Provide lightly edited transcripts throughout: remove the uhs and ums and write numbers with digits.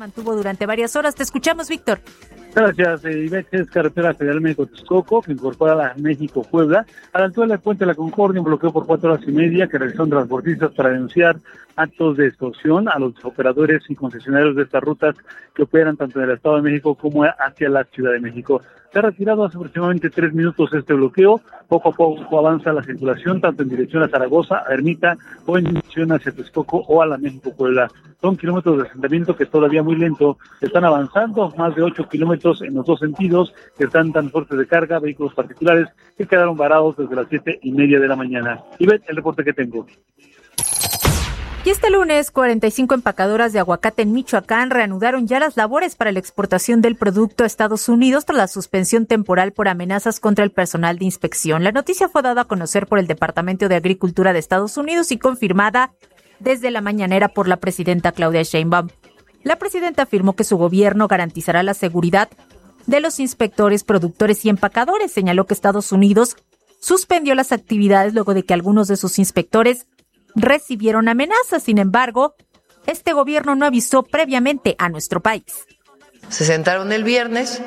mantuvo durante varias horas. Te escuchamos, Víctor. Gracias, Ivette. Es carretera federal México-Texcoco, que incorpora la México-Puebla. A la altura del puente de la Concordia, un bloqueo por 4 horas y media que realizaron transportistas para denunciar actos de extorsión a los operadores y concesionarios de estas rutas que operan tanto en el Estado de México como hacia la Ciudad de México. Se ha retirado hace aproximadamente 3 minutos este bloqueo. Poco a poco avanza la circulación, tanto en dirección a Zaragoza, a Ermita, o en dirección hacia Texcoco o a la México-Puebla. Son kilómetros de asentamiento que todavía muy lento están avanzando, más de 8 kilómetros en los dos sentidos, que están transportes de carga, vehículos particulares, que quedaron varados desde las 7:30 de la mañana. Y ven el reporte que tengo. Y este lunes, 45 empacadoras de aguacate en Michoacán reanudaron ya las labores para la exportación del producto a Estados Unidos tras la suspensión temporal por amenazas contra el personal de inspección. La noticia fue dada a conocer por el Departamento de Agricultura de Estados Unidos y confirmada desde la mañanera por la presidenta Claudia Sheinbaum. La presidenta afirmó que su gobierno garantizará la seguridad de los inspectores, productores y empacadores. Señaló que Estados Unidos suspendió las actividades luego de que algunos de sus inspectores recibieron amenazas. Sin embargo, este gobierno no avisó previamente a nuestro país. Se sentaron el viernes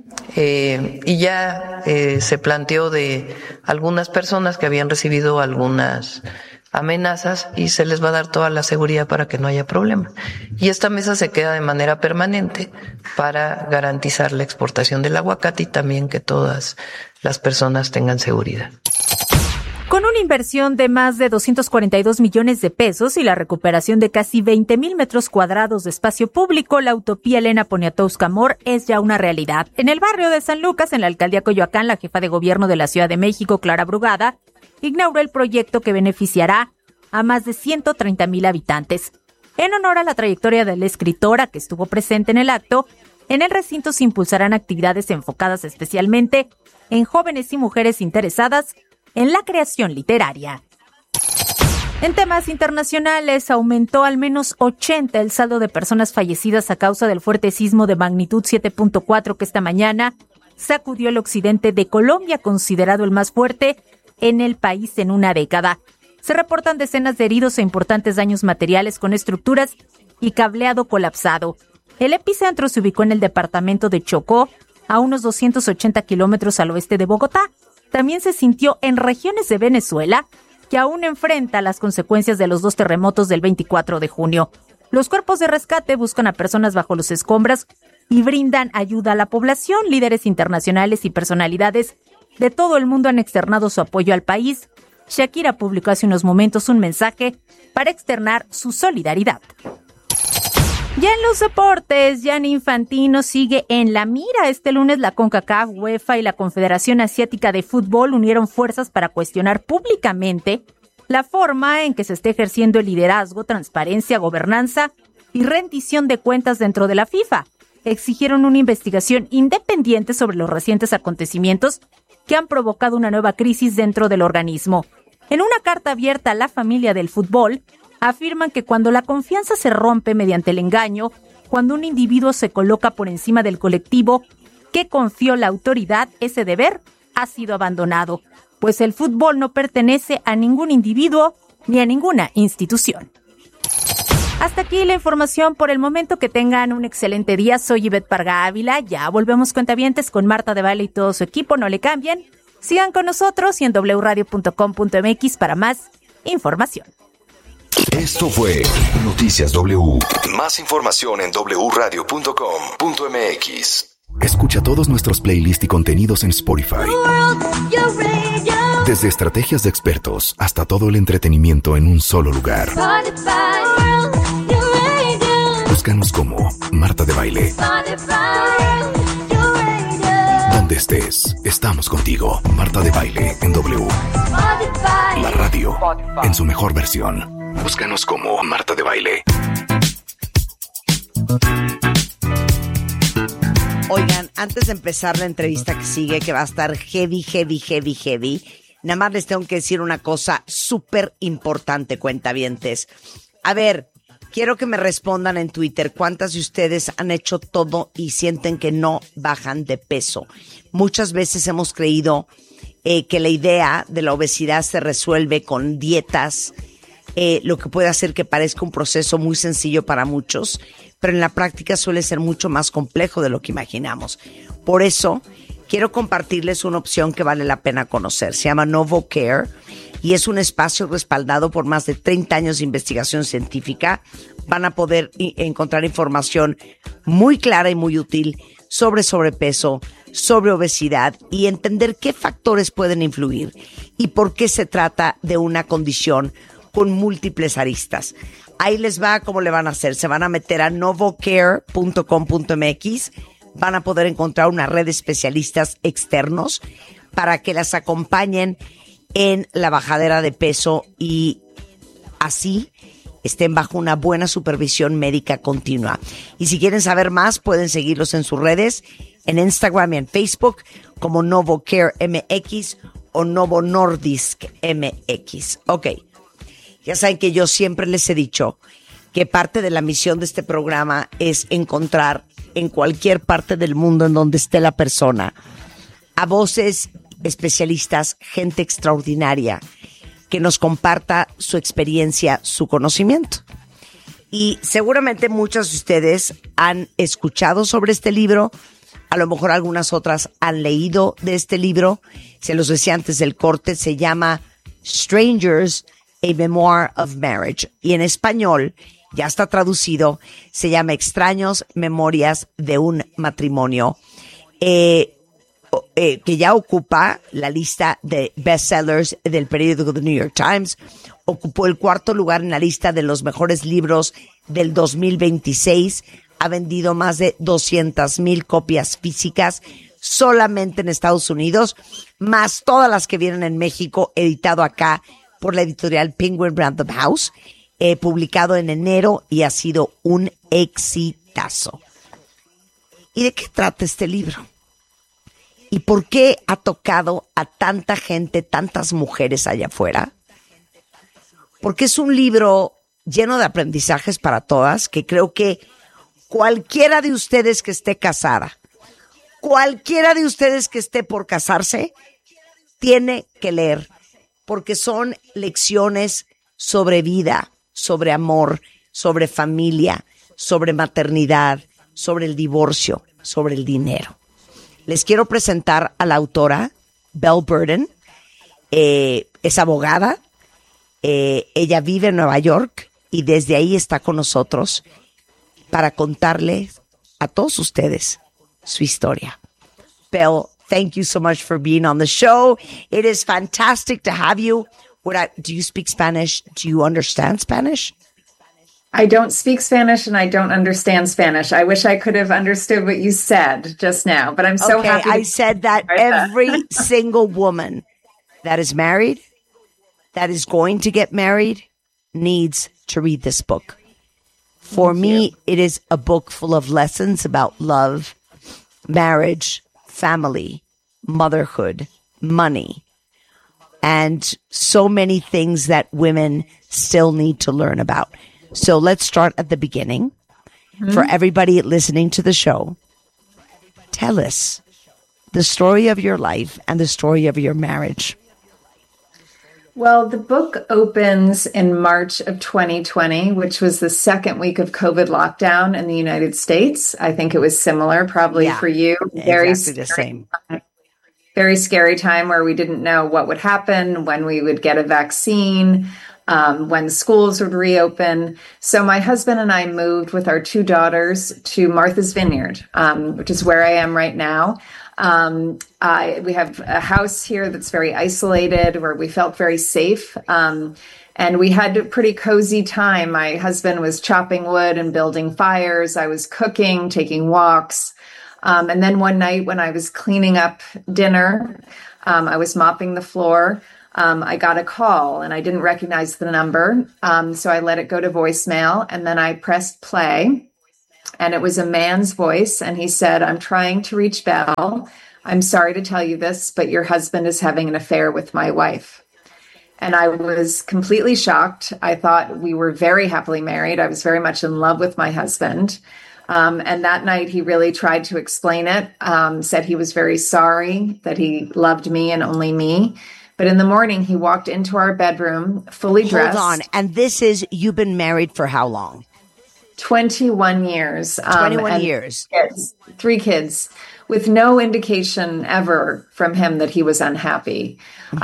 y ya se planteó de algunas personas que habían recibido algunas amenazas y se les va a dar toda la seguridad para que no haya problema. Y esta mesa se queda de manera permanente para garantizar la exportación del aguacate y también que todas las personas tengan seguridad. Con una inversión de más de 242 millones de pesos y la recuperación de casi 20,000 metros cuadrados de espacio público, la utopía Elena Poniatowska-Amor es ya una realidad. En el barrio de San Lucas, en la alcaldía Coyoacán, la jefa de gobierno de la Ciudad de México, Clara Brugada, inauguró el proyecto que beneficiará a más de 130,000 habitantes. En honor a la trayectoria de la escritora que estuvo presente en el acto, en el recinto se impulsarán actividades enfocadas especialmente en jóvenes y mujeres interesadas en la creación literaria. En temas internacionales, aumentó al menos 80 el saldo de personas fallecidas a causa del fuerte sismo de magnitud 7.4 que esta mañana sacudió el occidente de Colombia, considerado el más fuerte en el país en una década. Se reportan decenas de heridos e importantes daños materiales con estructuras y cableado colapsado. El epicentro se ubicó en el departamento de Chocó, a unos 280 kilómetros al oeste de Bogotá. También se sintió en regiones de Venezuela, que aún enfrenta las consecuencias de los 2 terremotos del 24 de junio. Los cuerpos de rescate buscan a personas bajo los escombros y brindan ayuda a la población. Líderes internacionales y personalidades de todo el mundo han externado su apoyo al país. Shakira publicó hace unos momentos un mensaje para externar su solidaridad. Ya en los deportes, Gianni Infantino sigue en la mira. Este lunes la CONCACAF, UEFA y la Confederación Asiática de Fútbol unieron fuerzas para cuestionar públicamente la forma en que se está ejerciendo el liderazgo, transparencia, gobernanza y rendición de cuentas dentro de la FIFA. Exigieron una investigación independiente sobre los recientes acontecimientos que han provocado una nueva crisis dentro del organismo. En una carta abierta a la familia del fútbol, afirman que cuando la confianza se rompe mediante el engaño, cuando un individuo se coloca por encima del colectivo que confió la autoridad, ese deber ha sido abandonado, pues el fútbol no pertenece a ningún individuo ni a ninguna institución. Hasta aquí la información por el momento. Que tengan un excelente día. Soy Ivette Parga Ávila. Ya volvemos, cuentavientes, con Marta de Baile y todo su equipo. No le cambien. Sigan con nosotros y en wradio.com.mx para más información. Esto fue Noticias W. Más información en wradio.com.mx. Escucha todos nuestros playlists y contenidos en Spotify. Desde estrategias de expertos hasta todo el entretenimiento en un solo lugar. Búscanos como Marta de Baile. Donde estés, estamos contigo. Marta de Baile en W. La radio en su mejor versión. Búscanos como Marta de Baile. Oigan, antes de empezar la entrevista que sigue, que va a estar heavy, nada más les tengo que decir una cosa súper importante, cuentavientes. A ver, quiero que me respondan en Twitter cuántas de ustedes han hecho todo y sienten que no bajan de peso. Muchas veces hemos creído que la idea de la obesidad se resuelve con dietas, lo que puede hacer que parezca un proceso muy sencillo para muchos, pero en la práctica suele ser mucho más complejo de lo que imaginamos. Por eso, quiero compartirles una opción que vale la pena conocer. Se llama NovoCare y es un espacio respaldado por más de 30 años de investigación científica. Van a poder encontrar información muy clara y muy útil sobre sobrepeso, sobre obesidad y entender qué factores pueden influir y por qué se trata de una condición con múltiples aristas. Ahí les va cómo le van a hacer. Se van a meter a novocare.com.mx. Van a poder encontrar una red de especialistas externos para que las acompañen en la bajadera de peso y así estén bajo una buena supervisión médica continua. Y si quieren saber más, pueden seguirlos en sus redes, en Instagram y en Facebook, como NovoCare MX o Novo Nordisk MX. Ok, ya saben que yo siempre les he dicho que parte de la misión de este programa es encontrar en cualquier parte del mundo en donde esté la persona a voces especialistas, gente extraordinaria, que nos comparta su experiencia, su conocimiento. Y seguramente muchos de ustedes han escuchado sobre este libro, a lo mejor algunas otras han leído de este libro. Se los decía antes del corte, se llama Strangers, A Memoir of Marriage. Y en español, ya está traducido, se llama Extraños, Memorias de un Matrimonio. Que ya ocupa la lista de bestsellers del periódico The New York Times, ocupó el 4º lugar en la lista de los mejores libros del 2026, ha vendido más de 200,000 copias físicas solamente en Estados Unidos, más todas las que vienen en México, editado acá por la editorial Penguin Random House, publicado en enero y ha sido un exitazo. ¿Y de qué trata este libro? ¿Y por qué ha tocado a tanta gente, tantas mujeres allá afuera? Porque es un libro lleno de aprendizajes para todas, que creo que cualquiera de ustedes que esté casada, cualquiera de ustedes que esté por casarse, tiene que leer, porque son lecciones sobre vida, sobre amor, sobre familia, sobre maternidad, sobre el divorcio, sobre el dinero. Les quiero presentar a la autora, Belle Burden. Es abogada, ella vive en Nueva York y desde ahí está con nosotros para contarles a todos ustedes su historia. Belle, thank you so much for being on the show. It is fantastic to have you. Do you speak Spanish? Do you understand Spanish? I don't speak Spanish and I don't understand Spanish. I wish I could have understood what you said just now, but I'm so happy. I said that every single woman that is married, that is going to get married, needs to read this book. For me, it is a book full of lessons about love, marriage, family, motherhood, money, and so many things that women still need to learn about. So let's start at the beginning. Mm-hmm. For everybody listening to the show, tell us the story of your life and the story of your marriage. Well, the book opens in March of 2020, which was the second week of COVID lockdown in the United States. I think it was similar probably for you. Exactly the same. Very scary time where we didn't know what would happen, when we would get a vaccine, when schools would reopen. So my husband and I moved with our 2 daughters to Martha's Vineyard, which is where I am right now. We have a house here that's very isolated where we felt very safe. And we had a pretty cozy time. My husband was chopping wood and building fires. I was cooking, taking walks. And then one night when I was cleaning up dinner, I was mopping the floor. I got a call and I didn't recognize the number. So I let it go to voicemail and then I pressed play and it was a man's voice. And he said, "I'm trying to reach Belle. I'm sorry to tell you this, but your husband is having an affair with my wife." And I was completely shocked. I thought we were very happily married. I was very much in love with my husband. And that night he really tried to explain it, said he was very sorry, that he loved me and only me, But in the morning, he walked into our bedroom fully dressed. Hold on. And this is, you've been married for how long? 21 years. 21 years. Kids, 3 kids, with no indication ever from him that he was unhappy.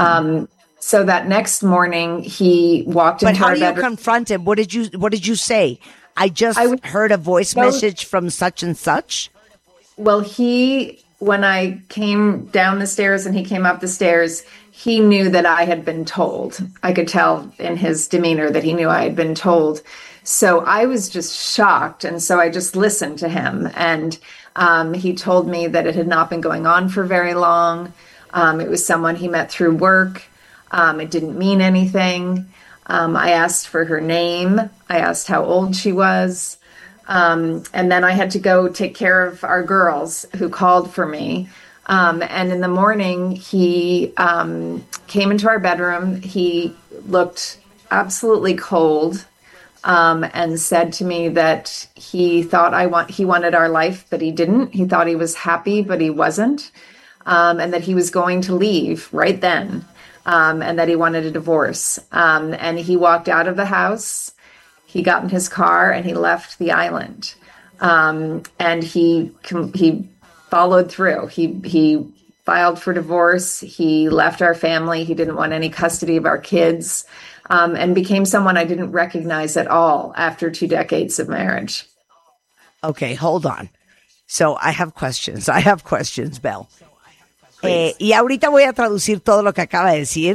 So that next morning, he walked into our bedroom. But how do you confront him? What did you say? I heard a voice message from such and such. Well, when I came down the stairs and he came up the stairs, he knew that I had been told. I could tell in his demeanor that he knew I had been told. So I was just shocked. And so I just listened to him. And he told me that it had not been going on for very long. It was someone he met through work. It didn't mean anything. I asked for her name. I asked how old she was. And then I had to go take care of our girls who called for me. And in the morning, he came into our bedroom. He looked absolutely cold and said to me that he thought he wanted our life, but he didn't. He thought he was happy, but he wasn't. And that he was going to leave right then. And that he wanted a divorce. And he walked out of the house. He got in his car and he left the island. And he followed through. He filed for divorce. He left our family. He didn't want any custody of our kids, and became someone I didn't recognize at all after 2 decades of marriage. Okay, hold on. So I have questions, Belle. Y ahorita voy a traducir todo lo que acaba de decir.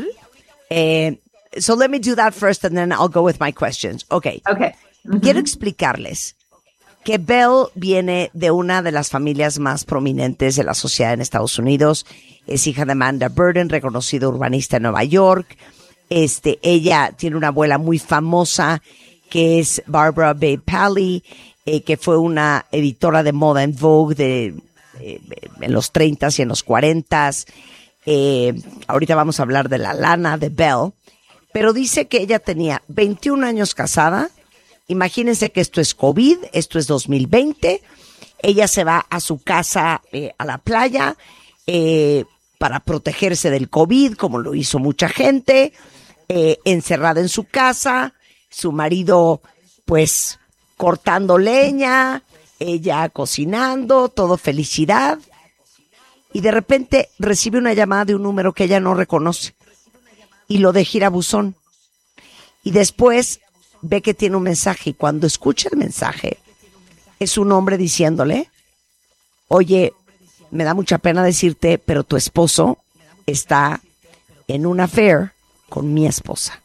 So let me do that first and then I'll go with my questions. Okay. Quiero explicarles que Belle viene de una de las familias más prominentes de la sociedad en Estados Unidos. Es hija de Amanda Burden, reconocido urbanista en Nueva York. Ella tiene una abuela muy famosa que es Barbara Bay Pally, que fue una editora de moda en Vogue en los 30s y en los 40s. Ahorita vamos a hablar de la lana de Belle. Pero dice que ella tenía 21 años casada. Imagínense que esto es COVID, esto es 2020. Ella se va a su casa, a la playa, para protegerse del COVID, como lo hizo mucha gente, encerrada en su casa, su marido, pues, cortando leña, ella cocinando, todo felicidad. Y de repente recibe una llamada de un número que ella no reconoce. Y lo deja ir a buzón. Y después ve que tiene un mensaje. Y cuando escucha el mensaje, es un hombre diciéndole: oye, me da mucha pena decirte, pero tu esposo está en un affair con mi esposa.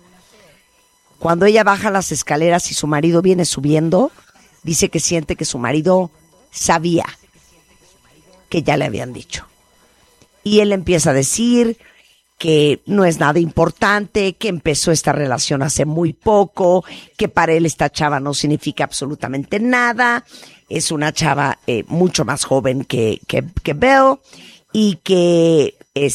Cuando ella baja las escaleras y su marido viene subiendo, dice que siente que su marido sabía que ya le habían dicho. Y él empieza a decir que no es nada importante, que empezó esta relación hace muy poco, que para él esta chava no significa absolutamente nada, es una chava mucho más joven que Belle, y que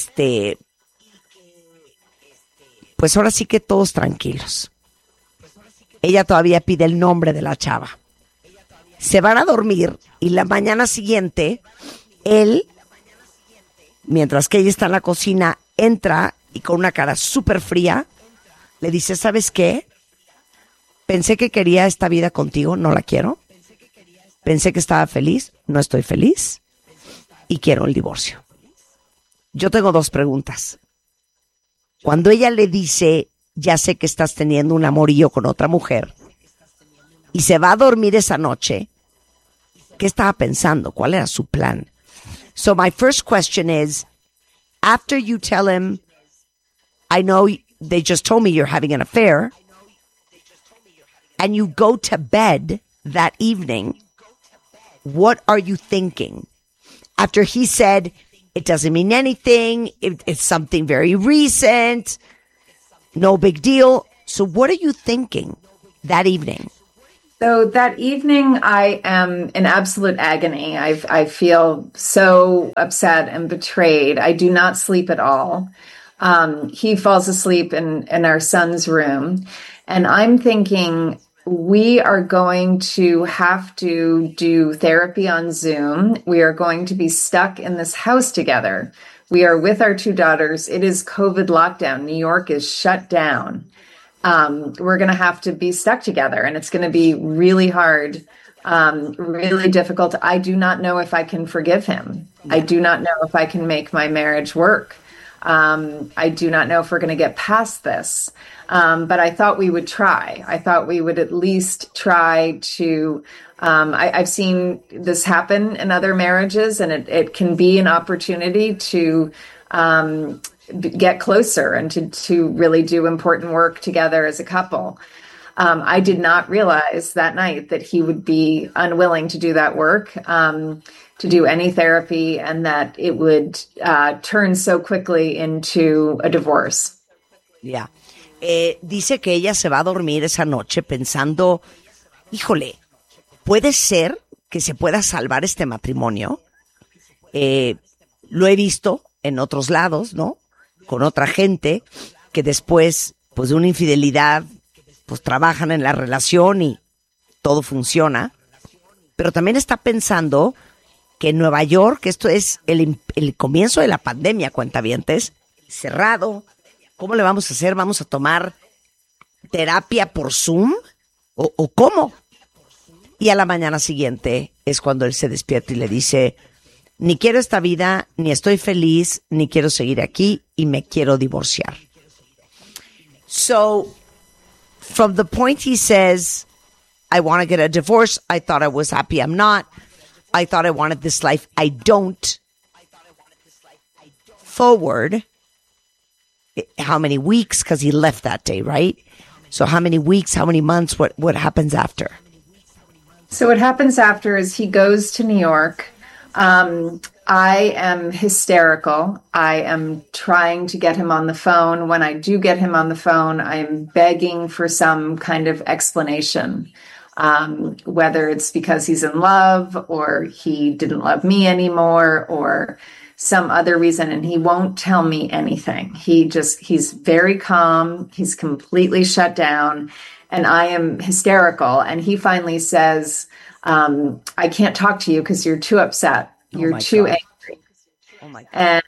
pues ahora sí que todos tranquilos. Ella todavía pide el nombre de la chava. Se van a dormir y la mañana siguiente, él, mientras que ella está en la cocina, entra y con una cara súper fría le dice: ¿sabes qué? Pensé que quería esta vida contigo, no la quiero. Pensé que estaba feliz, no estoy feliz y quiero el divorcio. Yo tengo 2 preguntas. Cuando ella le dice: ya sé que estás teniendo un amorío con otra mujer, y se va a dormir esa noche, ¿qué estaba pensando? ¿Cuál era su plan? So my first question is, after you tell him, I know they just told me you're having an affair, and you go to bed that evening, what are you thinking? After he said, it doesn't mean anything, it's something very recent, no big deal. So what are you thinking that evening? So that evening, I am in absolute agony. I feel so upset and betrayed. I do not sleep at all. He falls asleep in our son's room. And I'm thinking, we are going to have to do therapy on Zoom. We are going to be stuck in this house together. We are with our two daughters. It is COVID lockdown. New York is shut down. We're going to have to be stuck together, and it's going to be really hard, really difficult. I do not know if I can forgive him. I do not know if I can make my marriage work. I do not know if we're going to get past this. But I thought we would try. I thought we would at least try to, I've seen this happen in other marriages, and it can be an opportunity to get closer and to really do important work together as a couple. I did not realize that night that he would be unwilling to do that work, to do any therapy, and that it would turn so quickly into a divorce. Yeah. Dice que ella se va a dormir esa noche pensando, híjole, ¿puede ser que se pueda salvar este matrimonio? Lo he visto en otros lados, ¿no? Con otra gente que después, pues de una infidelidad, pues trabajan en la relación y todo funciona. Pero también está pensando que en Nueva York, esto es el comienzo de la pandemia, cuentavientes, cerrado. ¿Cómo le vamos a hacer? ¿Vamos a tomar terapia por Zoom? ¿O cómo? Y a la mañana siguiente es cuando él se despierta y le dice, ni quiero esta vida, ni estoy feliz, ni quiero seguir aquí y me quiero divorciar. So, from the point he says, I want to get a divorce, I thought I was happy, I'm not. I thought I wanted this life, I don't. Forward, how many weeks? Because he left that day, right? So how many weeks, how many months, what happens after? So what happens after is he goes to New York. I am hysterical. I am trying to get him on the phone. When I do get him on the phone, I am begging for some kind of explanation, whether it's because he's in love or he didn't love me anymore or some other reason, and he won't tell me anything. He's very calm. He's completely shut down, and I am hysterical. And he finally says, I can't talk to you because you're too upset. You're too angry. Oh my God. And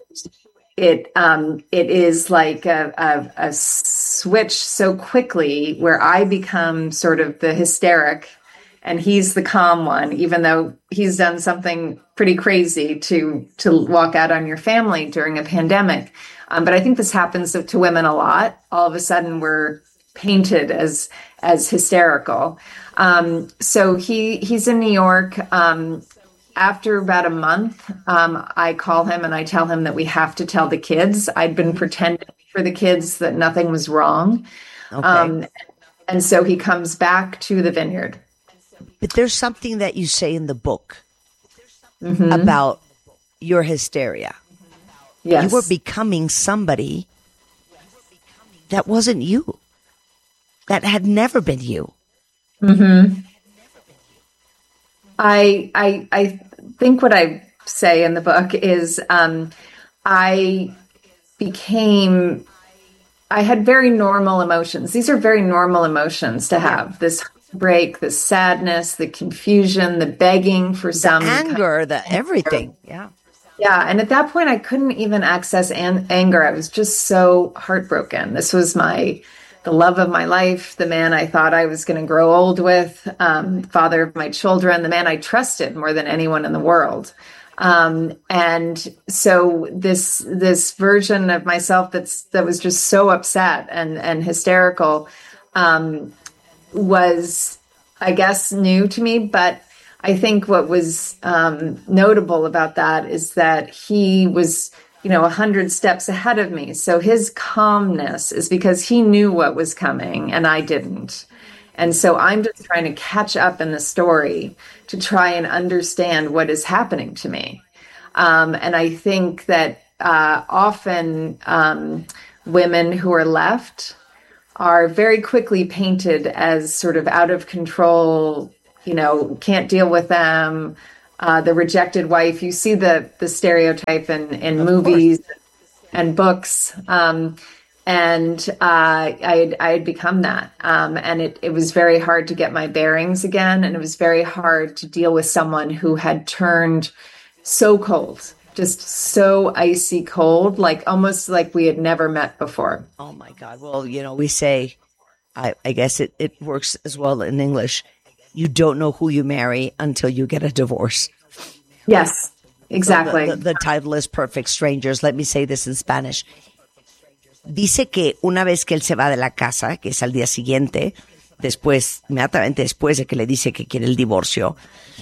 it is like a switch so quickly where I become sort of the hysteric and he's the calm one, even though he's done something pretty crazy to walk out on your family during a pandemic. But I think this happens to women a lot. All of a sudden we're painted as hysterical. So he's in New York. After about a month, I call him and I tell him that we have to tell the kids. I'd been pretending for the kids that nothing was wrong. Okay. And so he comes back to the vineyard. But there's something that you say in the book about your hysteria. Yes. You were becoming somebody that wasn't you. That had never been you. Mm-hmm. I think what I say in the book is I had very normal emotions. These are very normal emotions to have. This break, the sadness, the confusion, the begging for some anger, the everything. Yeah. Yeah. And at that point, I couldn't even access anger. I was just so heartbroken. This was the love of my life, the man I thought I was going to grow old with, father of my children, the man I trusted more than anyone in the world. And so this version of myself that was just so upset and hysterical, was, I guess, new to me. But I think what was notable about that is that he was 100 steps ahead of me. So his calmness is because he knew what was coming and I didn't. And so I'm just trying to catch up in the story to try and understand what is happening to me. And I think that often women who are left are very quickly painted as sort of out of control, can't deal with them, the rejected wife. You see the stereotype in movies and books. And And I had become that. And it was very hard to get my bearings again. And it was very hard to deal with someone who had turned so cold, just so icy cold, like almost like we had never met before. Oh my God. Well, you know, we say, I guess it works as well in English. You don't know who you marry until you get a divorce. Yes, exactly. So the title is Perfect Strangers. Let me say this in Spanish. Dice que una vez que él se va de la casa, que es al día siguiente, después, inmediatamente después de que le dice que quiere el divorcio,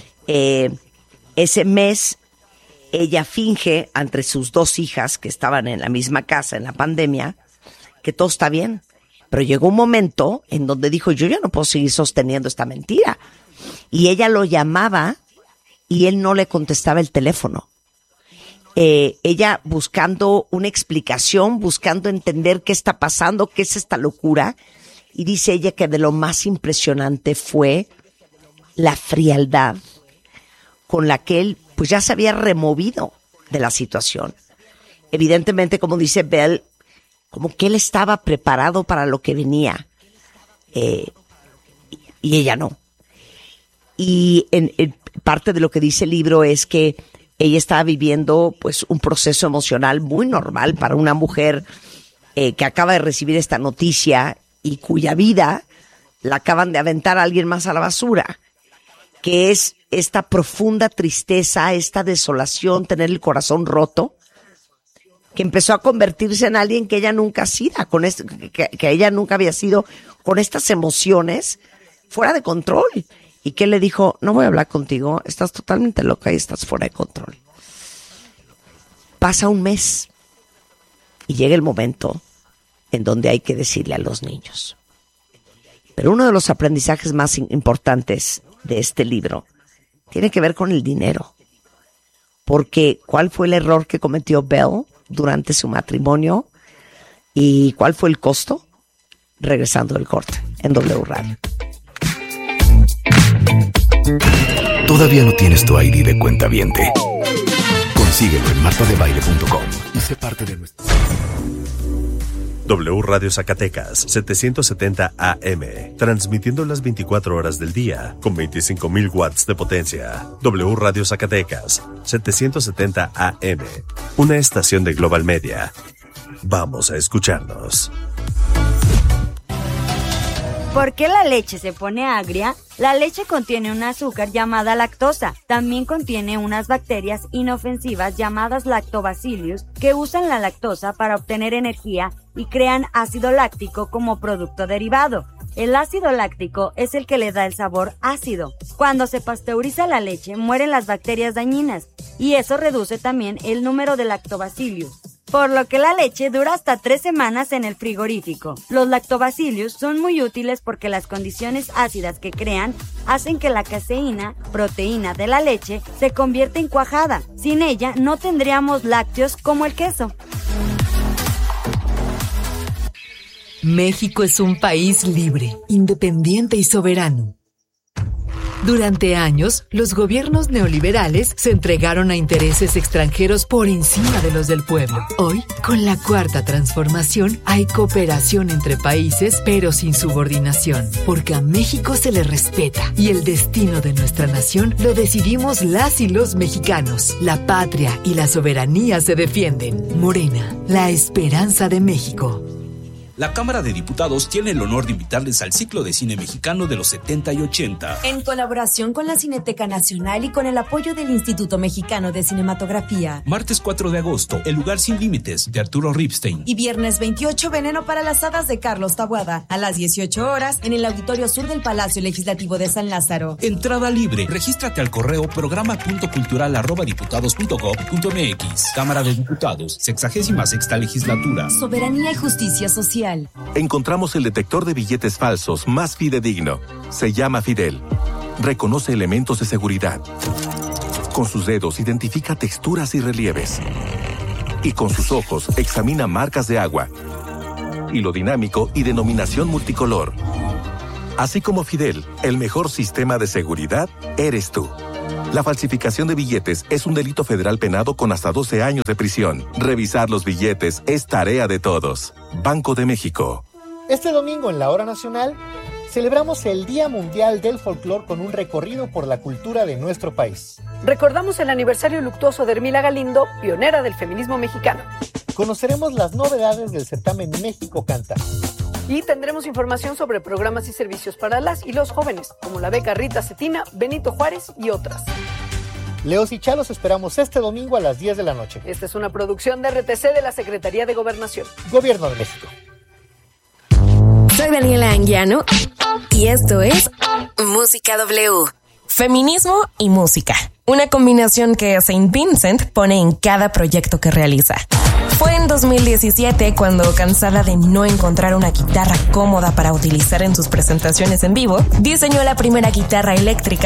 ese mes ella finge ante sus dos hijas que estaban en la misma casa en la pandemia que todo está bien. Pero llegó un momento en donde dijo, yo ya no puedo seguir sosteniendo esta mentira. Y ella lo llamaba y él no le contestaba el teléfono. Ella buscando una explicación, buscando entender qué está pasando, qué es esta locura. Y dice ella que de lo más impresionante fue la frialdad con la que él pues ya se había removido de la situación. Evidentemente, como dice Belle, como que él estaba preparado para lo que venía. Y ella no. Y en parte de lo que dice el libro es que ella estaba viviendo pues un proceso emocional muy normal para una mujer que acaba de recibir esta noticia y cuya vida la acaban de aventar a alguien más a la basura, que es esta profunda tristeza, esta desolación, tener el corazón roto, que empezó a convertirse en alguien que ella nunca ha sido, que ella nunca había sido, con estas emociones fuera de control. Y que le dijo, no voy a hablar contigo, estás totalmente loca y estás fuera de control. Pasa un mes y llega el momento en donde hay que decirle a los niños. Pero uno de los aprendizajes más importantes de este libro tiene que ver con el dinero. Porque ¿cuál fue el error que cometió Belle durante su matrimonio? ¿Y cuál fue el costo? Regresando del corte en W Radio. ¿Todavía no tienes tu ID de cuentaviente? Consíguelo en martadebaile.com y sé parte de nuestro... W Radio Zacatecas, 770 AM, transmitiendo las 24 horas del día, con 25,000 watts de potencia. W Radio Zacatecas, 770 AM, una estación de Global Media. Vamos a escucharnos. ¿Por qué la leche se pone agria? La leche contiene un azúcar llamada lactosa. También contiene unas bacterias inofensivas llamadas lactobacillus que usan la lactosa para obtener energía y crean ácido láctico como producto derivado. El ácido láctico es el que le da el sabor ácido. Cuando se pasteuriza la leche, mueren las bacterias dañinas y eso reduce también el número de lactobacillus, por lo que la leche dura hasta 3 semanas en el frigorífico. Los lactobacillus son muy útiles porque las condiciones ácidas que crean hacen que la caseína, proteína de la leche, se convierta en cuajada. Sin ella no tendríamos lácteos como el queso. México es un país libre, independiente y soberano. Durante años, los gobiernos neoliberales se entregaron a intereses extranjeros por encima de los del pueblo. Hoy, con la Cuarta Transformación, hay cooperación entre países, pero sin subordinación, porque a México se le respeta y el destino de nuestra nación lo decidimos las y los mexicanos. La patria y la soberanía se defienden. Morena, la esperanza de México. La Cámara de Diputados tiene el honor de invitarles al ciclo de cine mexicano de los 70 y 80. En colaboración con la Cineteca Nacional y con el apoyo del Instituto Mexicano de Cinematografía. Martes 4 de agosto, El lugar sin límites, de Arturo Ripstein. Y viernes 28, Veneno para las hadas, de Carlos Taboada. A las 18 horas, en el Auditorio Sur del Palacio Legislativo de San Lázaro. Entrada libre. Regístrate al correo programa.cultural@diputados.gov.mx. Cámara de Diputados, 66ª Legislatura. Soberanía y justicia social. Encontramos el detector de billetes falsos más fidedigno. Se llama Fidel. Reconoce elementos de seguridad. Con sus dedos identifica texturas y relieves. Y con sus ojos examina marcas de agua, hilo dinámico y denominación multicolor. Así como Fidel, el mejor sistema de seguridad eres tú. La falsificación de billetes es un delito federal penado con hasta 12 años de prisión. Revisar los billetes es tarea de todos. Banco de México. Este domingo en la Hora Nacional celebramos el Día Mundial del Folclor con un recorrido por la cultura de nuestro país. Recordamos el aniversario luctuoso de Hermila Galindo, pionera del feminismo mexicano. Conoceremos las novedades del certamen México Canta. Y tendremos información sobre programas y servicios para las y los jóvenes, como la beca Rita Cetina, Benito Juárez y otras. Leos y Chalos esperamos este domingo a las 10 de la noche. Esta es una producción de RTC de la Secretaría de Gobernación. Gobierno de México. Soy Daniela Anguiano y esto es Música W. Feminismo y música. Una combinación que Saint Vincent pone en cada proyecto que realiza. Fue en 2017 cuando, cansada de no encontrar una guitarra cómoda para utilizar en sus presentaciones en vivo, diseñó la primera guitarra eléctrica